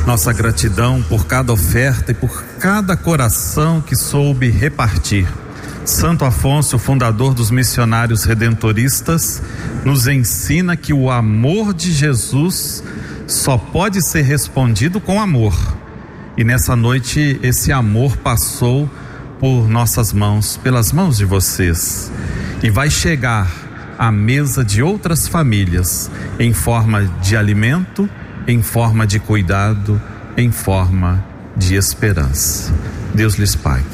Nossa gratidão por cada oferta e por cada coração que soube repartir. Santo Afonso, fundador dos missionários redentoristas, nos ensina que o amor de Jesus só pode ser respondido com amor. E nessa noite esse amor passou por nossas mãos, pelas mãos de vocês, e vai chegar à mesa de outras famílias em forma de alimento, em forma de cuidado, em forma de esperança. Deus lhes pague.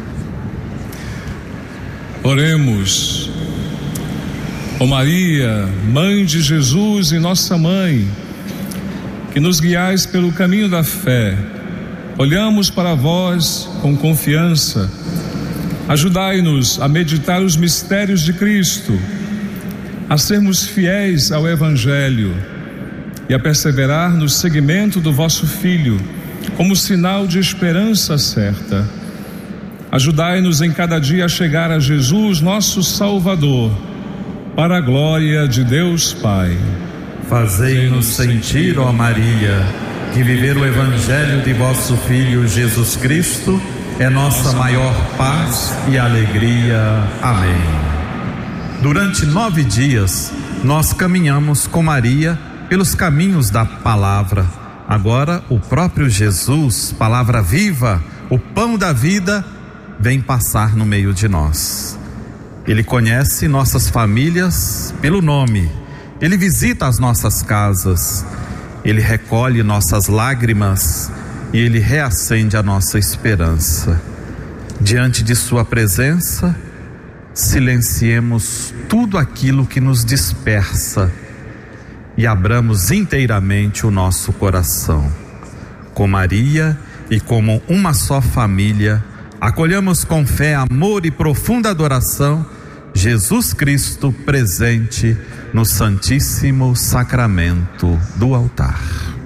Oremos. Ó Maria, Mãe de Jesus e Nossa Mãe, que nos guiais pelo caminho da fé, olhamos para vós com confiança. Ajudai-nos a meditar os mistérios de Cristo, a sermos fiéis ao Evangelho e a perseverar no seguimento do vosso Filho, como sinal de esperança certa. Ajudai-nos em cada dia a chegar a Jesus, nosso Salvador, para a glória de Deus Pai. Fazei-nos sentir, ó Maria, que viver o Evangelho de vosso Filho Jesus Cristo é nossa maior paz e alegria. Amém. Durante 9 dias, nós caminhamos com Maria pelos caminhos da palavra. Agora, o próprio Jesus, palavra viva, o pão da vida, vem passar no meio de nós. Ele conhece nossas famílias pelo nome. Ele visita as nossas casas. Ele recolhe nossas lágrimas e Ele reacende a nossa esperança. Diante de sua presença, silenciemos tudo aquilo que nos dispersa e abramos inteiramente o nosso coração. Com Maria e como uma só família, acolhamos com fé, amor e profunda adoração Jesus Cristo presente no Santíssimo Sacramento do altar.